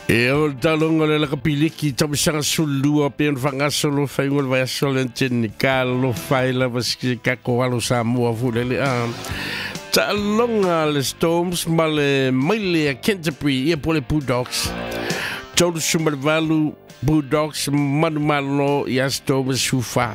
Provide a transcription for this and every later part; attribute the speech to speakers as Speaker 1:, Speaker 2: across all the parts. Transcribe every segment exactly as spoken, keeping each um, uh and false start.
Speaker 1: E o talonga le laka piliki tamasanga sulua pe on fangaso lo faingol vai solenten kalo faila vaski kako alo Samoa fulele a talonga le Storms male maile a Canterbury e pole Bulldogs todo sumal valu Bulldogs manumalo ya Storms sufa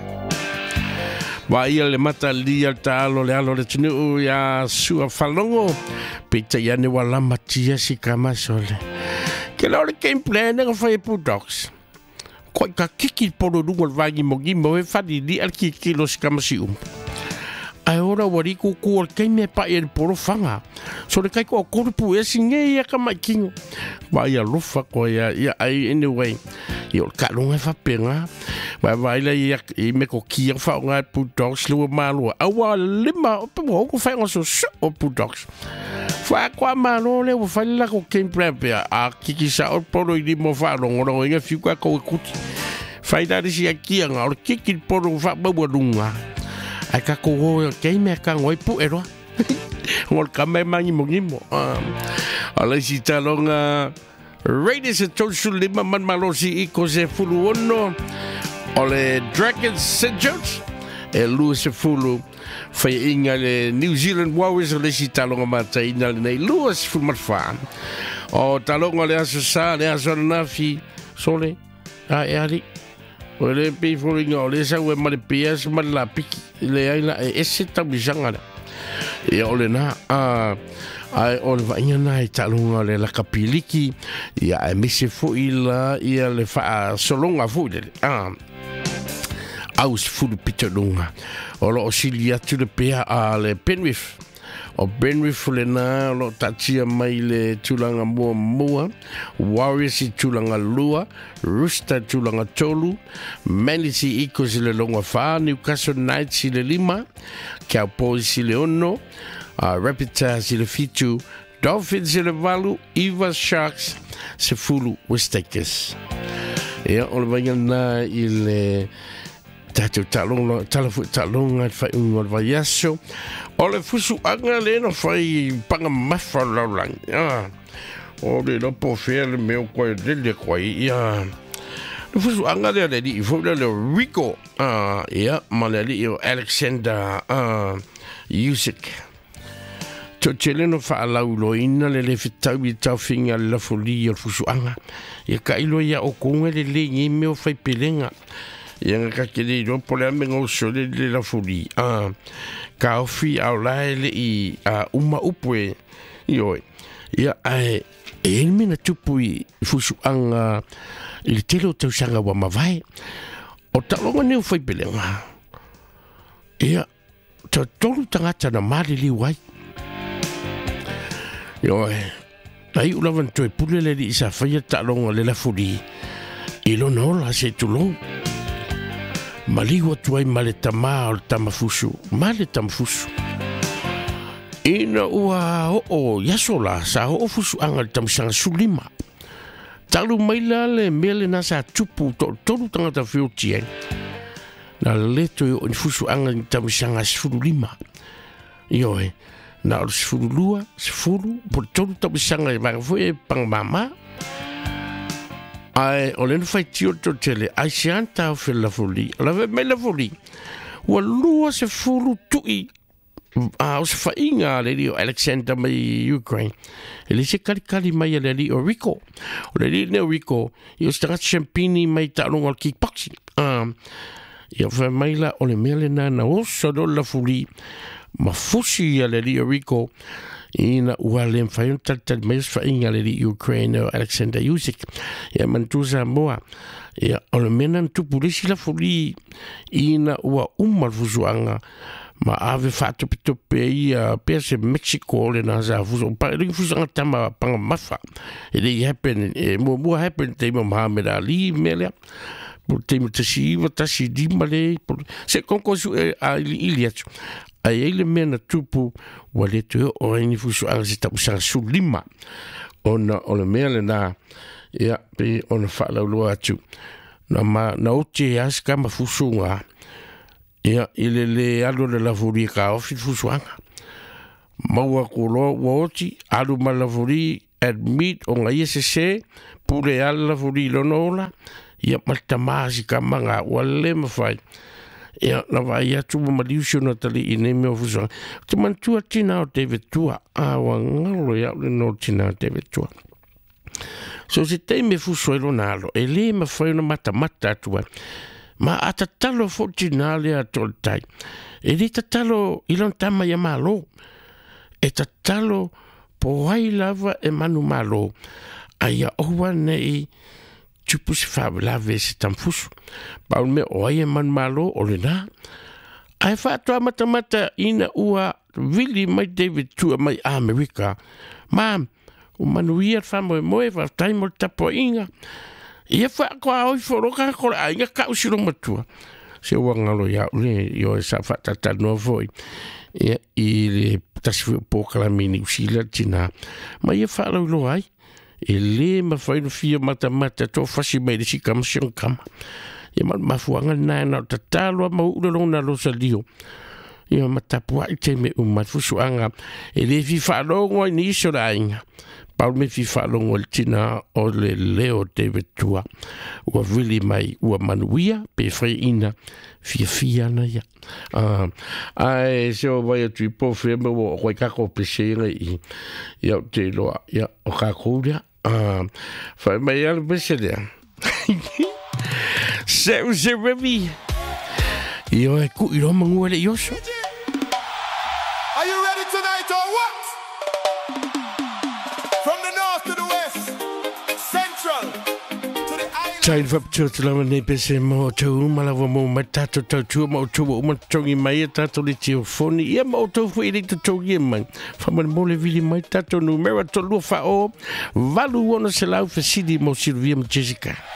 Speaker 1: wa ia le mata lia talo le alo le tinu ya sua falongo pita ya ne wala matia si kama sole ke la le game plan nga fa Bulldogs ko ka kiki polo dungo vagi mogi mo e fadi di al kiki los kamasium ai ora wari ku ku ke me pa e polo fanga so le kai ko ko pu e singe ya kama kingo ba ya lufa ko ya ya ai anyway yo ka lunga fa penga ba ba ile ya i me ko ki fa nga Bulldogs lu malo awa lima po ko fa ngo so o Bulldogs fa kwa malo le fa la ko ken prepare a kiki sa o polo i mo fa lo ngo nga fi kwa ko kuti fa ida si aki nga o kiki polo fa ba lunga ai ka ko o ke me ka ngoi pu ero o ka me mangi mo ngimo ala si talonga Raiders e tolu lima man malosi i ko se fulu ono ole Dragons Saint George e lu se fulu fai inga le New Zealand Warriors le si talonga mata ina le nei luas fu marfa o talonga le aso sa le aso nafi sole a e ali o le pe folinga o le sa we male pias mal la piki le ai la e se tabizanga e o le na a ai o le vainga na i talonga le la kapiliki ia e mise fu ila ia le fa solonga fu le a aus fu pita lunga o lo osilia tu le pea a le Penrith o Penrith le na lo tatia mai le tulanga mua mua Warriors i tulanga lua Rooster tulanga tolu Manly si iko si le longa fa Newcastle Knights si le lima Cowboys si le ono uh, Rapids si le fitu Dolphins si le valu Eva Sharks se fulu West Takers e o le vainga na il tato talonga talafu talonga fai un vaiaso o le fusu anga le no fai panga mafa laulang ya o le no po fer meu ko de le ko ya le fusu anga le le di fo le Rico ah ya malali o Alexander ah Usyk to cheleno fa laulo ina le le fitau i tau finga la foli o fusu anga ya kailo ya o konga le le ngi meu fai pelenga yang ka kele do pole me ngo sole de la folie ah ka ofi au lai le i a uma upwe yo ya ai e mina tupui fusu anga il telo te sanga wa mavai o talonga ne foi belenga ya to tolu tangata na mali li wai yo ai ulavan to pule le di sa fa ya talonga le la folie ilo no la se tulo maliwa tuai male tama o tamafusu male tamafusu ina ua o o yasola sa o fusu anga tamsanga sulima talu maila le mele na sa tupu to tolu tangata fiotien na leto yo fusu anga tamsanga sulima yo e na o sulua sfulu por tolu tamsanga va foi pang mama ai o le fai tio to tele ai sianta fe la foli la ve me la foli wa lua se fulu tui a o se fa inga le dio Alexander mai Ukraine ele se kali kali mai le dio Rico o le dio Rico io sta champini mai ta long al kickboxing um io fa mai la o le mele na na o so do la foli ma fusi le dio Rico ina ualem fai un tal tal mes fa inga le di Ukraine Alexander Usyk ya mantuza moa ya o le menan tu polisi la foli ina ua uma fuzuanga ma ave fatto pito pe ia pe se Mexico le na za fuzo pa ring fuzanga tama panga mafa it happen e mo mo happen te Muhammad Ali mele por te mutasi votasi di male se konkosu a iliatu ai ele mena tupu wale tu o ni fusu anzi tapusa sulima ona ole mele na ya pe ona fa la lo atu na ma na uti aska ma fusunga ya ile le alo de la furika o fusuanga maua ko lo woti alu ma la furi admit o ngai se se pule alla furi lonola ia maltamasi ka manga wale mafai ia na vai atu ma liusio na tali ine me ofusa te mantua tina o David Tua awa ngalo ia le no tina o David Tua so se te me fuso elo nalo e le mafai na mata mata atua ma atatalo fo tina le atoltai e le tatalo ilon tama ia malo e tatalo po ai lava e manu malo aia owa nei tupu se whawelawe se tamfusu pau me o ai e manu malo o le nā ai whātua mata mata ina ua vili mai David Tua mai Amerika ma o manu ia whamoe moe wa taimo tapo inga ia whakoa oi whoroka kore ainga ka usiro matua se wangalo ia ule yo e sa whatata no voi ia i le tasi pōkala mini usila tina ma ia whalau lo ai e le ma whaino fia mata mata tō whasi mai le si kama siang kama ia ma mafuanga nai nao tataloa ma ulalong na losa lio ia ma tapua i te me umat fusuanga e le fi whalongo i ni iso la inga pau me fi whalongo le tina o le leo David Tua ua vili mai ua manuia pe whai ina fia fia na ia ai se o vai atu i pōwhia me o koe kako peseira i iau te loa ia o kako rea whai mai ala peserea se u se revi i o e ku i roma ngua le ioso.
Speaker 2: Are you ready tonight or what? From the north to the west, central to the island.
Speaker 1: Tain whapatūta lawa nei pese mo tau umalawa mo mai tātou tau tua mo tua uma tongi mai e tātou le teo foni ia mo tau fui re tu tongi e mai whamana mole vili mai tātou numera to lua wha o valu ona se lau fasidi mo Silvia Jessica.